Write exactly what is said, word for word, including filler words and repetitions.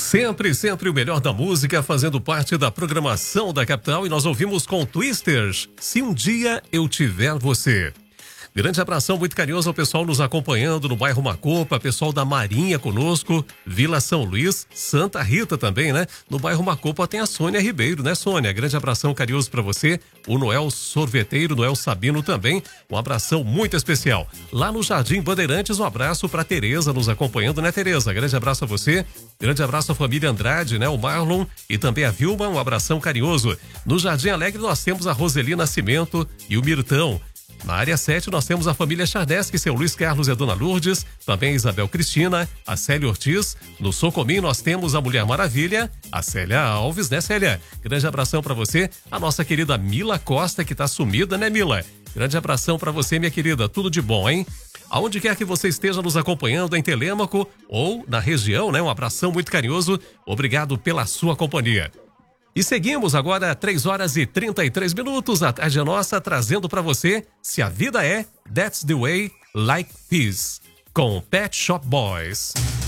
Sempre, sempre o melhor da música fazendo parte da programação da capital e nós ouvimos com Twisters, Se Um Dia Eu Tiver Você. Grande abração muito carinhoso ao pessoal nos acompanhando no bairro Macopa, pessoal da Marinha conosco, Vila São Luís, Santa Rita também, né? No bairro Macopa tem a Sônia Ribeiro, né, Sônia? Grande abração carinhoso pra você. O Noel Sorveteiro, Noel Sabino também, um abração muito especial. Lá no Jardim Bandeirantes, um abraço pra Tereza nos acompanhando, né, Tereza? Grande abraço a você. Grande abraço à família Andrade, né? O Marlon e também a Vilma, um abração carinhoso. No Jardim Alegre nós temos a Roseli Nascimento e o Mirtão. Na área sete nós temos a família Chardeski, seu Luiz Carlos e a Dona Lourdes, também a Isabel Cristina, a Célia Ortiz. No Socomim nós temos a Mulher Maravilha, a Célia Alves, né, Célia? Grande abração pra você, a nossa querida Mila Costa, que tá sumida, né, Mila? Grande abração pra você, minha querida, tudo de bom, hein? Aonde quer que você esteja nos acompanhando em Telêmaco ou na região, né? Um abração muito carinhoso, obrigado pela sua companhia. E seguimos agora, três horas e trinta e três minutos, a tarde nossa, trazendo para você Se a Vida É, That's the Way, Like This, com Pet Shop Boys.